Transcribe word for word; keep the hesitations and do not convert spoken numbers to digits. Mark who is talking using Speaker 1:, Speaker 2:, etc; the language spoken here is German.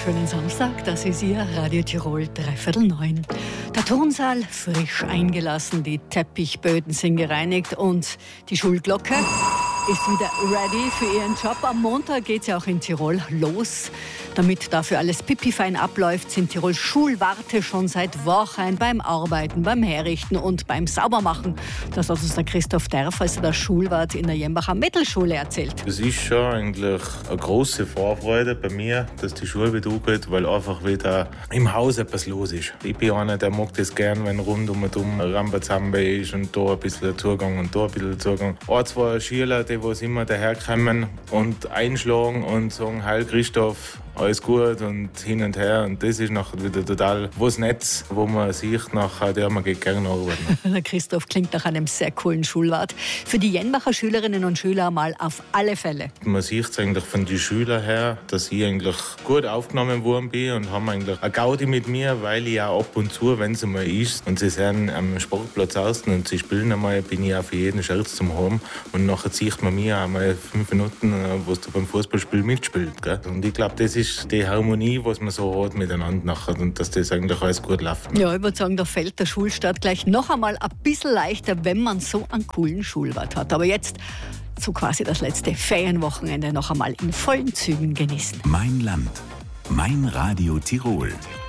Speaker 1: schönen Samstag, das ist Ihr Radio Tirol dreiviertel neun. Der Turnsaal frisch eingelassen, die Teppichböden sind gereinigt und die Schulglocke ist wieder ready für ihren Job. Am Montag geht es ja auch in Tirol los. Damit dafür alles pipifein abläuft, sind Tirol Schulwarte schon seit Wochen beim Arbeiten, beim Herrichten und beim Saubermachen. Das hat uns der Christoph Derf, also der Schulwart in der Jembacher Mittelschule, erzählt.
Speaker 2: Es ist schon eigentlich eine große Vorfreude bei mir, dass die Schule wieder angeht, weil einfach wieder im Haus etwas los ist. Ich bin einer, der mag das gern, wenn rund um und um Rambazamba ist und da ein bisschen Zugang und da ein bisschen Zugang. Ein, zwei Schüler, die was immer daherkommen und einschlagen und sagen, Heil Christoph, alles gut und hin und her. Und das ist nachher wieder total was Nettes, wo man sieht, nachher, ja, man geht gerne arbeiten.
Speaker 1: Der Christoph klingt nach einem sehr coolen Schulwart. Für die Jenbacher Schülerinnen und Schüler mal auf alle Fälle.
Speaker 2: Man sieht es eigentlich von den Schülern her, dass ich eigentlich gut aufgenommen worden bin und haben eigentlich eine Gaudi mit mir, weil ich auch ab und zu, wenn es einmal ist, und sie sind am Sportplatz außen und sie spielen einmal, bin ich auch für jeden Scherz zum haben. Und nachher sieht man mir einmal fünf Minuten, was du beim Fußballspiel mitspielt. Gell? Und ich glaube, das ist die Harmonie, was man so hat miteinander nachher und dass das eigentlich alles gut läuft.
Speaker 1: Ja, ich würde sagen, da fällt der Schulstart gleich noch einmal ein bisschen leichter, wenn man so einen coolen Schulwart hat. Aber jetzt so quasi das letzte Ferienwochenende noch einmal in vollen Zügen genießen.
Speaker 3: Mein Land, mein Radio Tirol.